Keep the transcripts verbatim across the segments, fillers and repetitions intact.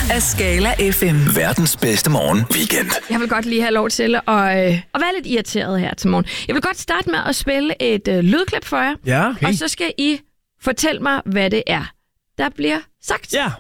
af Skala F M. Verdens bedste morgen weekend. Jeg vil godt lige have lov til at, øh, at være lidt irriteret her til morgen. Jeg vil godt starte med at spille et øh, lydklip for jer. Ja, okay. Og så skal I fortælle mig, hvad det er, der bliver sagt. Ja.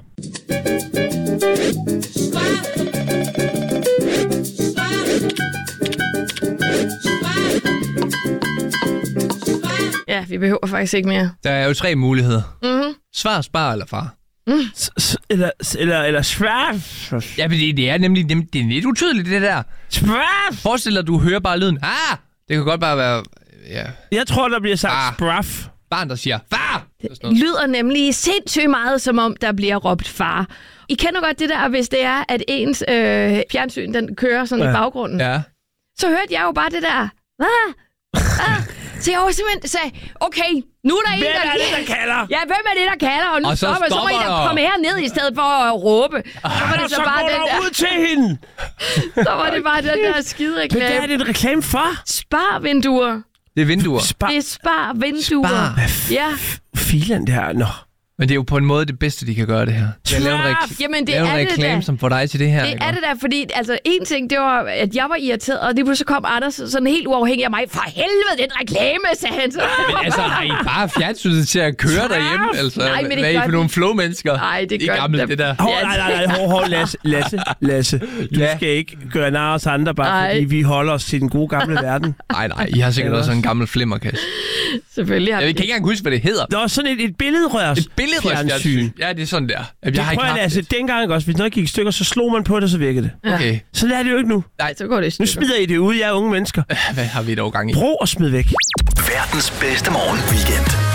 Ja, vi behøver faktisk ikke mere. Der er jo tre muligheder. Mm-hmm. Svar, spar eller far. Mm. S- s- eller, eller, eller svær. Ja, men det, det er nemlig det er lidt utydeligt, det der. Svær. Forestil dig, at du hører bare lyden. Ah! Det kan godt bare være... Ja, Jeg tror, der bliver sagt Ah. spraff. barn, der siger far! Det lyder nemlig sindssygt meget, som om der bliver råbt far. I kender godt det der, hvis det er, at ens øh, fjernsyn den kører sådan ja. i baggrunden. Ja. Så hørte jeg jo bare det der. Ah, ah. Så jeg var simpelthen sagde, okay, nu er der Hvem en, der... er det, der kalder? Ja, hvem er det, der kalder? Og nu Og så stopper, så må I stopper da der. komme herned i stedet for at råbe. Så var det Og så, så bare går den der der, ud til hende. så var det bare den der skide Men hvad er reklame. det en reklame for? Spar-vinduer. Det er vinduer. Spar. Det er spar-vinduer. Spar. Ja. Filen der. Nå. Men det er jo på en måde det bedste, de kan gøre det her. Jeg laver en, rekl- Jamen, det lave er en det reklame, da. som får dig til det her. Det ikke? er det der, fordi altså en ting, det var, at jeg var irriteret, og lige pludselig kom Anders sådan helt uafhængig af mig. For helvede, det er en reklame, sagde han så. Men altså, har I bare fjernsynet til at køre derhjemme? Altså, Nej, men det hvad er I gør for den. nogle flow-mennesker? Nej, det I gør gamle, den. det der. Hov, nej, nej, nej, hov, hov, Lasse, Lasse, Lasse. Du Ja. skal ikke gøre nar os andre, bare Nej. fordi vi holder os til den gode gamle verden. Nej, nej, I har sikkert Ellers. også sådan en gammel flimmerkasse. Selvfølgelig har Jeg vi kan ikke engang huske, hvad det hedder. Der er sådan et, et billedrørs Et billedrørsfjernsyn. Ja, det er sådan der. Jamen, jeg har ikke Prøv at haft altså, det. dengang også, hvis noget gik i stykker, så slog man på det, så virkede det. Okay. Så er det jo ikke nu. Nej, så går det i Nu stykker. smider I det ud, jeg er unge mennesker. Hvad har vi dog gang i? Brug og smid væk. Verdens bedste morgen weekend.